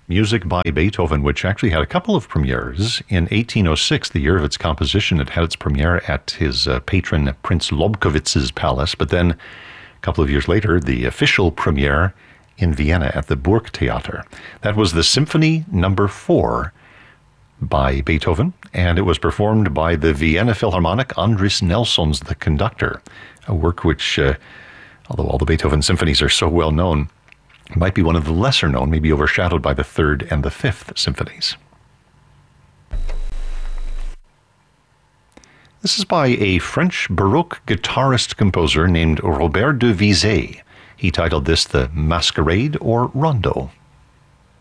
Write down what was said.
Music by Beethoven, which actually had a couple of premieres. In 1806, the year of its composition, it had its premiere at his patron Prince Lobkowitz's palace, but then a couple of years later, the official premiere in Vienna at the Burgtheater. That was the Symphony Number 4 by Beethoven, and it was performed by the Vienna Philharmonic. Andris Nelson's the conductor, a work which, although all the Beethoven symphonies are so well known, might be one of the lesser known, maybe overshadowed by the Third and the Fifth Symphonies. This is by a French Baroque guitarist-composer named Robert de Vizet. He titled this the Masquerade or Rondo.